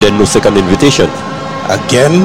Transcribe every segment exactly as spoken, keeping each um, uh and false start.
then no second invitation. Again,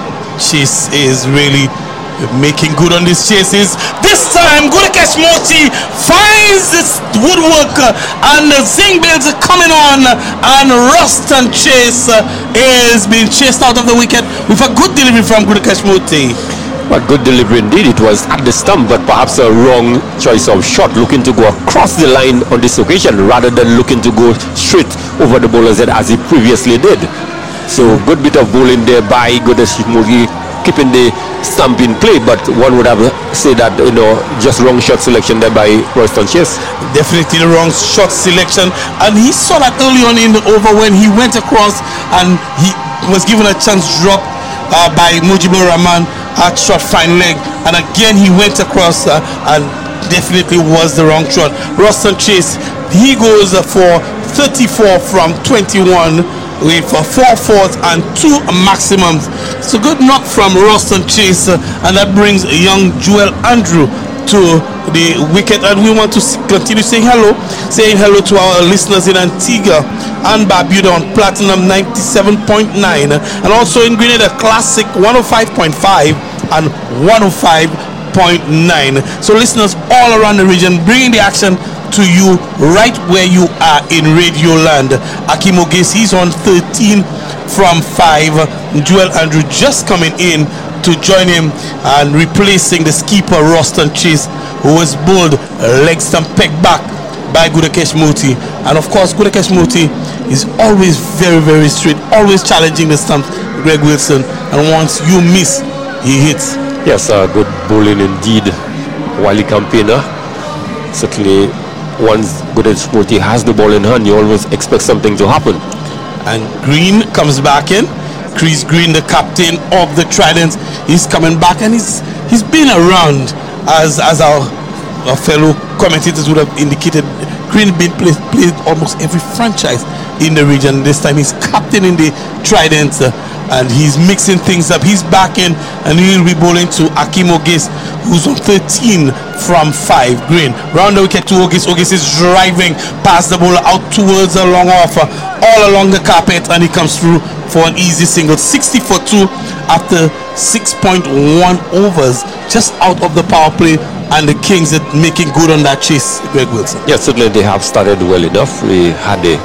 Chase is really making good on these chases. This time, Gudakesh Moti finds this woodwork uh, and the Zing Bills are coming on, and Ruston Chase uh, is being chased out of the wicket with a good delivery from Gudakesh Moti. But good delivery indeed. It was at the stump, but perhaps a wrong choice of shot, looking to go across the line on this occasion rather than looking to go straight over the bowler's head as he previously did. So good bit of bowling there by Gudakesh Moti, keeping the stump in play, but one would have said that, you know, just wrong shot selection there by Ruston Chase. Definitely the wrong shot selection, and he saw that early on in the over when he went across and he was given a chance drop uh, by Mujibur Rahman at short fine leg, and again he went across uh, and definitely was the wrong shot. Ruston Chase, he goes uh, for thirty-four from twenty-one with uh, four fours and two maximums. So good knock from Ruston Chase, uh, and that brings young Joel Andrew to the wicket, and we want to continue saying hello saying hello to our listeners in Antigua and Barbuda on Platinum ninety-seven point nine, and also in Grenada Classic one oh five point five and one oh five point nine. So listeners all around the region bringing the action to you right where you are in Radio Land. Akim Ogis, he's on thirteen from five. Joel Andrew just coming in to join him and replacing the skipper Ruston Chase, who was bowled leg stump peg back by Gudakesh Moti. And of course Gudakesh Moti is always very very straight, always challenging the stump, Greg Wilson, and once you miss, he hits. Yes, uh, good bowling indeed. Wily campaigner. Certainly once Gudakesh Moti has the ball in hand, you always expect something to happen. And Green comes back in. Chris Green, the captain of the Tridents, is coming back, and he's he's been around, as as our, our fellow commentators would have indicated. Green been played, played almost every franchise in the region. This time he's captain in the Tridents, uh, and he's mixing things up. He's back in, and he'll be bowling to Akim Ogis, who's on thirteen from five. Green round the wicket to Ogis. Ogis is driving past the bowler out towards a long offer all along the carpet, and he comes through for an easy single. Sixty for two after six point one overs, just out of the power play, and the Kings are making good on that chase. Greg Wilson. Yes, certainly they have started well enough. We had a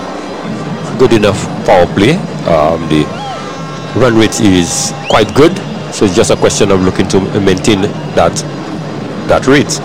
good enough power play. Um, the run rate is quite good, so it's just a question of looking to maintain that that rate.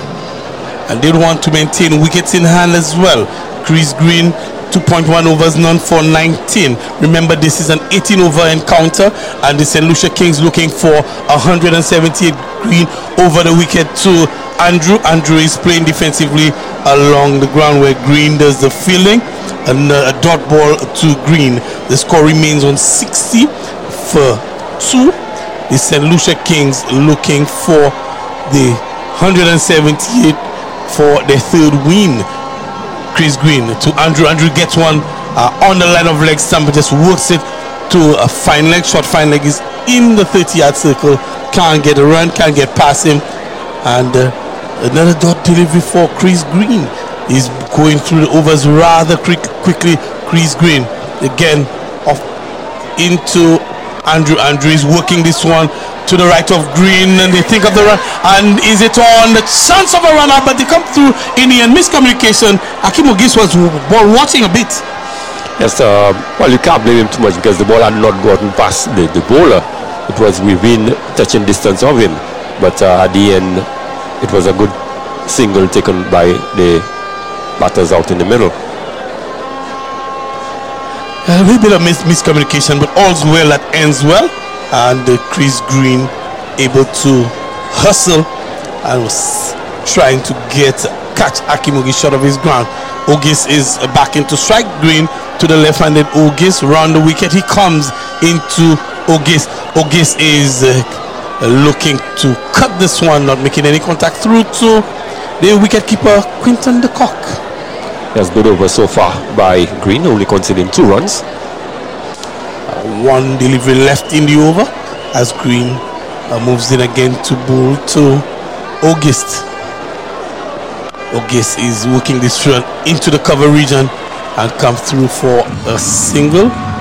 And they want to maintain wickets in hand as well. Chris Green, two point one overs, none for nineteen. Remember, this is an eighteen over encounter, and the Saint Lucia Kings looking for one hundred seventy-eight. Green over the wicket to Andrew. Andrew is playing defensively along the ground where Green does the fielding, and uh, a dot ball to Green. The score remains on sixty for two. The Saint Lucia Kings looking for the one hundred seventy-eight for their third win. Chris Green to Andrew. Andrew gets one uh, on the line of leg stump, just works it to a fine leg. Short fine leg is in the thirty yard circle. Can't get a run, can't get past him. And uh, another dot delivery for Chris Green. He's going through the overs rather quick, quickly. Chris Green again off into Andrew. Andrew is working this one to the right of Green, and they think of the run, and is it on? The chance of a runner, but they come through in the end. Miscommunication. Akim Ogis was ball watching a bit. Yes, uh, well, you can't blame him too much because the ball had not gotten past the, the bowler. It was within touching distance of him, but uh, at the end it was a good single taken by the batters out in the middle. A little bit of mis- miscommunication, but all's well that ends well. And uh, Chris Green able to hustle and was trying to get catch Akim Ogis short of his ground. Ogis is uh, back into strike. Green to the left-handed Ogis round the wicket. He comes into Ogis. Ogis is uh, looking to cut this one, not making any contact through to the wicketkeeper Quinton de Kock. Yes, good over so far by Green, only conceding two runs. One delivery left in the over as Green uh, moves in again to bowl to August. August is working this run into the cover region and comes through for a single.